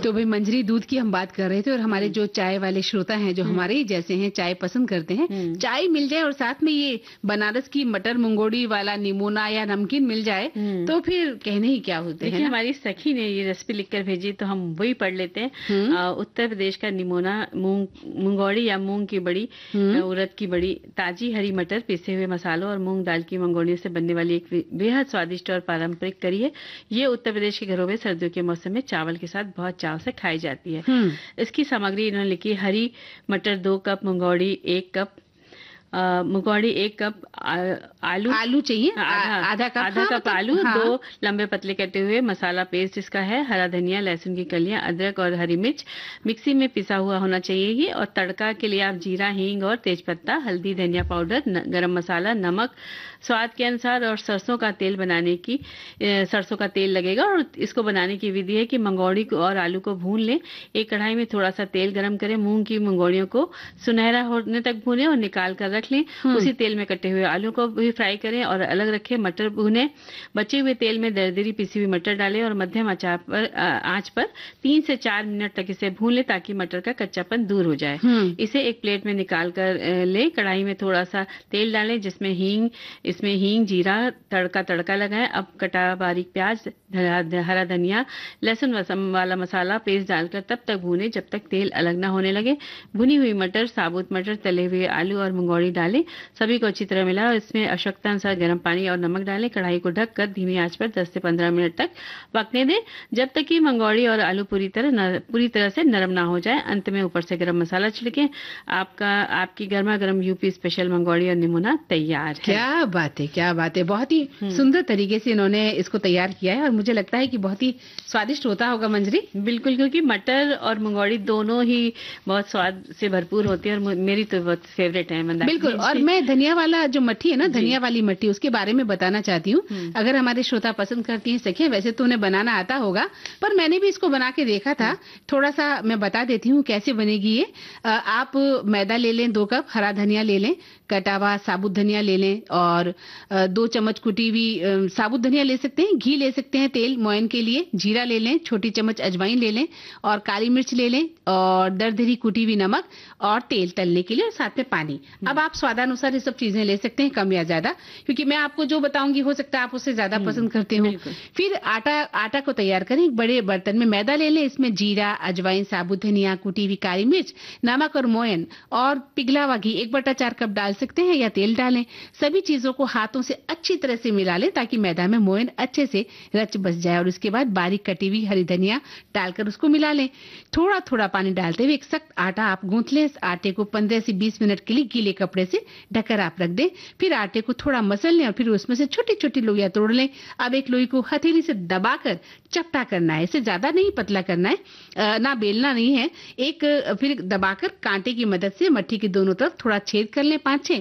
तो भाई मंजरी दूध की हम बात कर रहे थे और हमारे जो चाय वाले श्रोता हैं जो हमारे ही जैसे हैं, चाय पसंद करते हैं, चाय मिल जाए और साथ में ये बनारस की मटर मंगोड़ी वाला निमोना या नमकीन मिल जाए तो फिर कहने ही क्या होते हैं। देखिए हमारी सखी ने ये रेसिपी लिखकर भेजी तो हम वही पढ़ लेते हैं। उत्तर प्रदेश का निमोना मंगोड़ी या मूंग की बड़ी, उड़द की बड़ी, ताजी हरी मटर, पिसे हुए मसालों और मूंग दाल की मंगोड़ियों से बनने वाली एक बेहद स्वादिष्ट और पारंपरिक करी है। ये उत्तर प्रदेश के घरों में सर्दियों के मौसम में चावल के साथ बहुत चाव से खाई जाती है। इसकी सामग्री इन्होंने लिखी, हरी मटर 2 cup, mangodi 1 cup, mangodi 1 cup, आलू चाहिए आधा कप आलू, 2 लंबे पतले कटे हुए, मसाला पेस्ट इसका है, हरा धनिया, लहसुन की कलियां, अदरक और हरी मिर्च मिक्सी में पिसा हुआ होना चाहिए ये। और तड़का के लिए आप जीरा, हींग और तेजपत्ता, हल्दी, धनिया पाउडर, गरम मसाला, नमक स्वाद के अनुसार और सरसों का तेल सरसों का तेल लगेगा। और इसको बनाने की विधि है कि मंगोड़ी को और आलू को भून लें। एक कढ़ाई में थोड़ा सा तेल गरम करें, मूंग की मंगोड़ियों को सुनहरा होने तक भूनें और निकाल कर रख लें। उसी तेल में कटे हुए आलू को भी फ्राई करें और अलग रखें। मटर भुने, बचे हुए तेल में दरदरी पिसी हुई मटर डालें और मध्यम आंच पर 3 से 4 मिनट तक इसे भून लें ताकि मटर का कच्चापन दूर हो जाए। इसे एक प्लेट में निकाल कर ले। कढ़ाई में थोड़ा सा तेल डालें जिसमें हींग, जीरा तड़का लगाएं। अब कटा बारीक प्याज, हरा धनिया, लहसुन वाला मसाला पेस्ट डालकर तब तक भूनें जब तक तेल अलग ना होने लगे। भुनी हुई मटर, साबुत मटर, तले हुए आलू और मंगोड़ी डालें। सभी को अच्छी तरह मिलाएं और इसमें आवश्यकता अनुसार गर्म पानी और नमक डालें। कढ़ाई को ढककर धीमी आंच पर 10 से 15 मिनट तक पकने दें जब तक कि मंगोड़ी और आलू पूरी तरह से नरम ना हो जाए। अंत में ऊपर से गरम मसाला छिड़कें। आपकी गर्मा गर्म यूपी स्पेशल मंगोड़ी और निमोना तैयार है। क्या बात है। बहुत ही सुंदर तरीके से इन्होंने इसको तैयार किया है और मुझे लगता है कि बहुत ही स्वादिष्ट होता होगा मंजरी। बिल्कुल, क्योंकि मटर और मंगोड़ी दोनों ही बहुत स्वाद से भरपूर होती है और मेरी तो बहुत फेवरेट है। बिल्कुल, और मैं धनिया वाला जो मट्ठी है ना, धनिया वाली मट्ठी, उसके बारे में बताना चाहती हूँ। अगर हमारे श्रोता पसंद करती हैं सखियां, वैसे तो उन्हें बनाना आता होगा पर मैंने भी इसको बना के देखा था। थोड़ा सा मैं बता देती हूँ कैसे बनेगी ये। आप मैदा ले लें 2 कप, हरा धनिया ले लें, कटा हुआ साबुत धनिया ले लें और 2 चम्मच कुटी हुई साबुत धनिया ले सकते हैं, घी ले सकते हैं तेल मोयन के लिए, जीरा ले लें, छोटी चम्मच अजवाइन ले लें और काली मिर्च ले लें और दरदरी कुटी हुई नमक और तेल तलने के लिए और साथ में पानी। अब आप स्वादानुसार ये सब चीजें ले सकते हैं, कम या ज्यादा, क्योंकि मैं आपको जो बताऊंगी हो सकता है आप उससे ज्यादा पसंद करते हो। फिर आटा को तैयार करें। एक बड़े बर्तन में मैदा ले लें, इसमें जीरा, अजवाइन, साबुत धनिया, कुटी हुई काली मिर्च, नमक और मोयन और पिघला हुआ घी 1/4 कप डाल सकते हैं या तेल डालें। सभी चीजों को हाथों से अच्छी तरह से मिला लें ताकि मैदा में मोयन अच्छे से रच बस जाए और उसके बाद बारीक कटी हुई हरी धनिया डालकर उसको मिला लें। थोड़ा थोड़ा पानी डालते हुए एक सख्त आटा आप गूंथ लें। इस आटे को 15 से 20 मिनट के लिए गीले कपड़े से ढककर आप रख दें। फिर आटे को थोड़ा मसल लें और फिर उसमें से छोटी छोटी लोइयां तोड़ लें। अब एक लोई को हथेली से दबाकर चपटा करना है, इसे ज्यादा नहीं पतला करना है, ना बेलना नहीं है। फिर दबाकर कांटे की मदद से मट्ठी के दोनों तरफ थोड़ा छेद कर लें 5-6